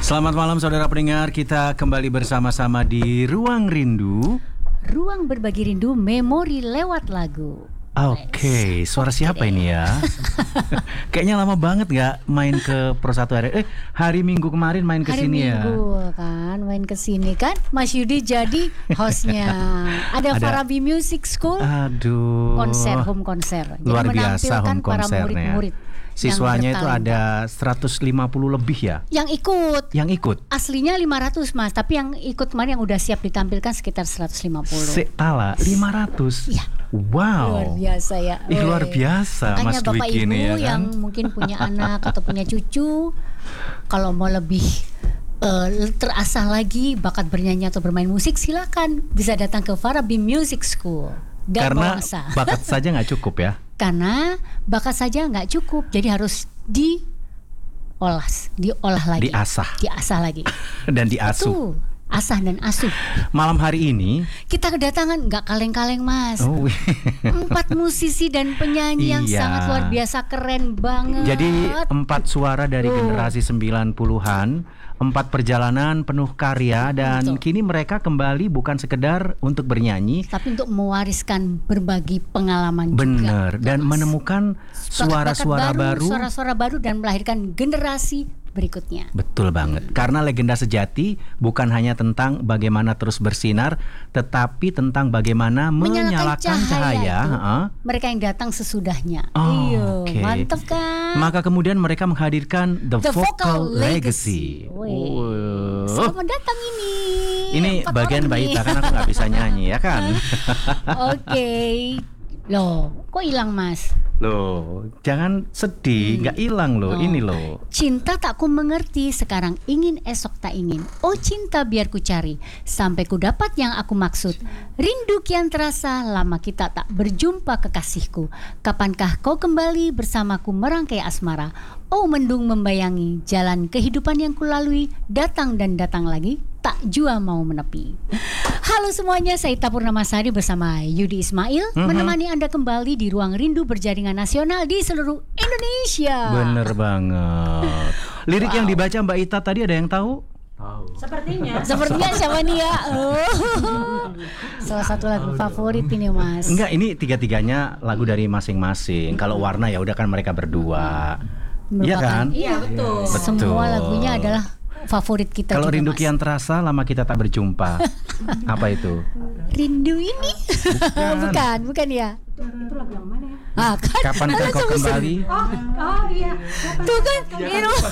Selamat malam saudara pendengar, kita kembali bersama-sama di Ruang Rindu. Ruang berbagi rindu, memori lewat lagu. Oke, suara siapa ini ya? Kayaknya lama banget gak main ke Pro 1 hari. Hari Minggu kemarin main ke sini ya. Hari Minggu kan, main ke sini kan. Mas Yudi jadi hostnya. Ada Farabi Music School. Aduh. Konser, home konser. Jadi Luar biasa home para konsernya. murid-murid. Siswanya itu ada 150 lebih ya. Yang ikut. Yang ikut. Aslinya 500 Mas, tapi yang ikut kemarin yang udah siap ditampilkan sekitar 150. Sekala 500. Iya. Wow. Luar biasa ya. Luar biasa makanya Mas Dwi Bapak ini Ibu ya kan. yang mungkin punya anak atau punya cucu, kalau mau lebih terasah lagi bakat bernyanyi atau bermain musik, silakan bisa datang ke Farabi Music School. Karena bakat saja nggak cukup ya. Karena bakat saja nggak cukup, jadi harus diolah lagi, diasah lagi, dan diasuh. Tuh, asah dan asuh. Malam hari ini kita kedatangan nggak kaleng-kaleng Mas. 4 musisi dan penyanyi yang sangat luar biasa, keren banget. Jadi 4 suara dari generasi 90-an, 4 perjalanan penuh karya, dan kini mereka kembali bukan sekedar untuk bernyanyi, tapi untuk mewariskan berbagi pengalaman bener, juga. dan menemukan suara-suara baru dan melahirkan generasi berikutnya. Betul banget. Karena legenda sejati bukan hanya tentang bagaimana terus bersinar, tetapi tentang bagaimana menyalakan cahaya. Mereka yang datang sesudahnya. Okay. Mantap kan? Maka kemudian mereka menghadirkan The Vocal Legacy. Selamat datang ini. Ini bagian Baita, kan aku nggak bisa nyanyi ya kan? Oke. Loh, kok hilang Mas? Loh, jangan sedih, nggak hilang loh, ini loh. Cinta tak ku mengerti, sekarang ingin esok tak ingin. Oh cinta biar ku cari, sampai ku dapat yang aku maksud. Rindu kian terasa, lama kita tak berjumpa kekasihku. Kapankah kau kembali bersamaku merangkai asmara? Oh mendung membayangi, jalan kehidupan yang kulalui, datang dan datang lagi, tak jua mau menepi. Halo semuanya, saya Ita Purnamasari bersama Yudi Ismail menemani Anda kembali di Ruang Rindu berjaringan nasional di seluruh Indonesia. Bener banget. Lirik yang dibaca Mbak Ita tadi ada yang tahu? Sepertinya siapa nih ya? Salah satu lagu favorit ini Mas. Enggak, ini tiga-tiganya lagu dari masing-masing. Kalau warna ya udah kan mereka berdua. Iya kan? Iya betul. Semua lagunya adalah favorit kita. Kalau rindu Mas. kian terasa, lama kita tak berjumpa. Apa itu? Rindu ini? Bukan ya? Itu lagu yang mana ya? Kapan kau kembali? Oh iya. Tuh kan,